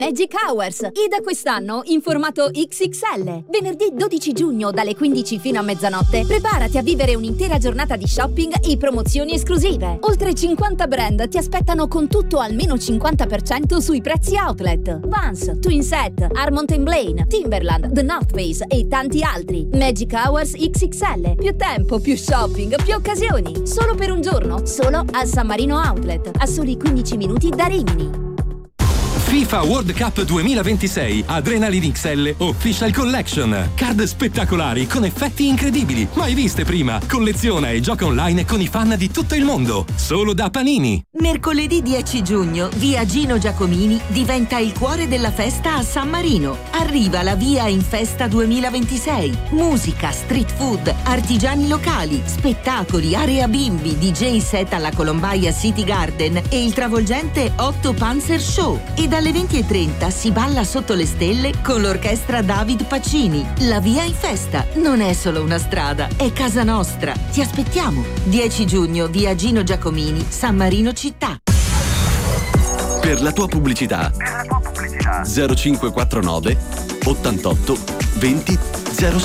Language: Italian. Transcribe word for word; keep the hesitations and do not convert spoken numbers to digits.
Magic Hours, e da quest'anno in formato X X L. Venerdì dodici giugno dalle quindici fino a mezzanotte preparati a vivere un'intera giornata di shopping e promozioni esclusive. Oltre cinquanta brand ti aspettano con tutto al meno cinquanta per cento sui prezzi outlet. Vans, Twinset, Armond and Blaine, Timberland, The North Face e tanti altri. Magic Hours X X L. Più tempo, più shopping, più occasioni. Solo per un giorno, solo al San Marino Outlet, a soli quindici minuti da Rimini. FIFA World Cup duemilaventisei Adrenaline X L Official Collection. Card spettacolari con effetti incredibili, mai viste prima. Colleziona e gioca online con i fan di tutto il mondo. Solo da Panini. Mercoledì dieci giugno, via Gino Giacomini diventa il cuore della festa a San Marino. Arriva la Via in Festa duemilaventisei. Musica, street food, artigiani locali, spettacoli, area bimbi, D J set alla Colombaia City Garden e il travolgente Otto Panzer Show. E dalle venti e trenta si balla sotto le stelle con l'orchestra David Pacini. La Via in Festa non è solo una strada, è casa nostra. Ti aspettiamo. dieci giugno, via Gino Giacomini, San Marino città. Per la tua pubblicità, per la tua pubblicità. zero cinque quattro nove ottantotto venti